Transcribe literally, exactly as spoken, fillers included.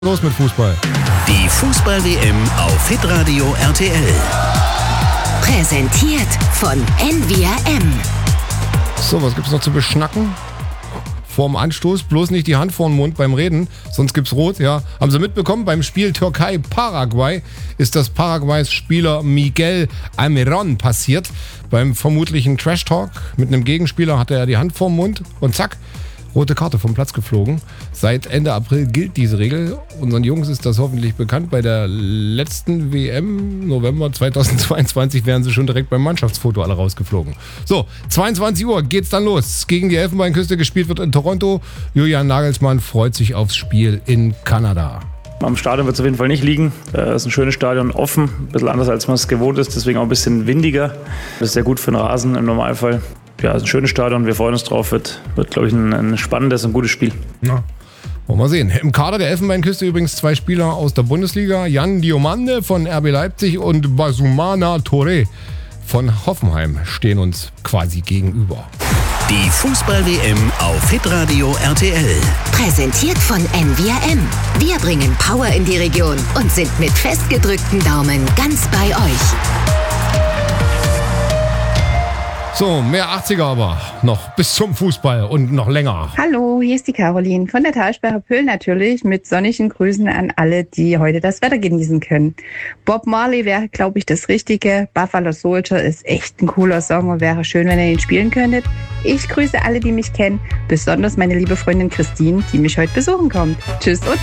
Los mit Fußball. Die Fußball-W M auf Hitradio R T L. Präsentiert von N V R M. So, was gibt's noch zu beschnacken? Vorm Anstoß bloß nicht die Hand vor den Mund beim Reden, sonst gibt's Rot, ja. Haben Sie mitbekommen, beim Spiel Türkei-Paraguay ist das Paraguays Spieler Miguel Almiron passiert. Beim vermutlichen Trash-Talk mit einem Gegenspieler hatte er die Hand vor den Mund und zack, rote Karte vom Platz geflogen. Seit Ende April gilt diese Regel. Unseren Jungs ist das hoffentlich bekannt. Bei der letzten W M, November zweitausendzweiundzwanzig, wären sie schon direkt beim Mannschaftsfoto alle rausgeflogen. So, zweiundzwanzig Uhr geht's dann los. Gegen die Elfenbeinküste gespielt wird in Toronto. Julian Nagelsmann freut sich aufs Spiel in Kanada. Am Stadion wird es auf jeden Fall nicht liegen. Es ist ein schönes Stadion, offen, ein bisschen anders als man es gewohnt ist, deswegen auch ein bisschen windiger. Das ist sehr gut für den Rasen im Normalfall. Ja, es ist ein schönes Stadion, wir freuen uns drauf. Wird, wird glaube ich, ein, ein spannendes und gutes Spiel. Ja. Wollen wir mal sehen. Im Kader der Elfenbeinküste übrigens zwei Spieler aus der Bundesliga. Jan Diomande von R B Leipzig und Basumana Touré von Hoffenheim stehen uns quasi gegenüber. Die Fußball-W M auf Hitradio R T L. Präsentiert von N V R M. Wir bringen Power in die Region und sind mit festgedrückten Daumen ganz bei euch. So, mehr achtziger aber noch bis zum Fußball und noch länger. Hallo, hier ist die Caroline von der Talsperre Pöhl natürlich mit sonnigen Grüßen an alle, die heute das Wetter genießen können. Bob Marley wäre, glaube ich, das Richtige. Buffalo Soldier ist echt ein cooler Song und wäre schön, wenn ihr ihn spielen könntet. Ich grüße alle, die mich kennen, besonders meine liebe Freundin Christine, die mich heute besuchen kommt. Tschüss und